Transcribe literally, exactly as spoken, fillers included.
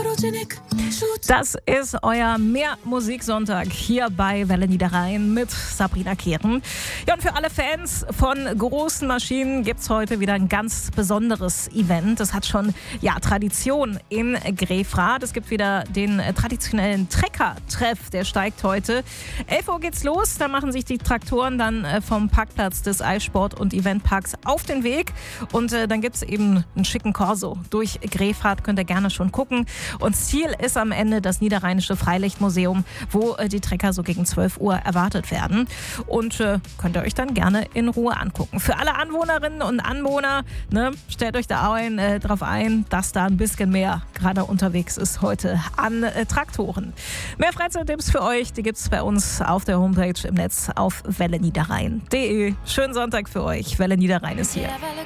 Das ist euer Mehr-Musik-Sonntag hier bei Welle Niederrhein mit Sabrina Kehren. Ja, und für alle Fans von großen Maschinen gibt es heute wieder ein ganz besonderes Event. Das hat schon ja, Tradition in Grefrath. Es gibt wieder den äh, traditionellen Trecker-Treff. Der steigt heute. elf Uhr geht's los. Da machen sich die Traktoren dann äh, vom Parkplatz des Eissport- und Eventparks auf den Weg. Und äh, dann gibt es eben einen schicken Corso durch Grefrath. Könnt ihr gerne schon gucken. Und Ziel ist am Ende das Niederrheinische Freilichtmuseum, wo äh, die Trecker so gegen zwölf Uhr erwartet werden. Und äh, könnt ihr euch dann gerne in Ruhe angucken. Für alle Anwohnerinnen und Anwohner, ne, stellt euch da ein, äh, drauf ein, dass da ein bisschen mehr gerade unterwegs ist heute an äh, Traktoren. Mehr Freizeittipps für euch, die gibt es bei uns auf der Homepage im Netz auf welle niederrhein punkt de. Schönen Sonntag für euch. Welle Niederrhein ist hier.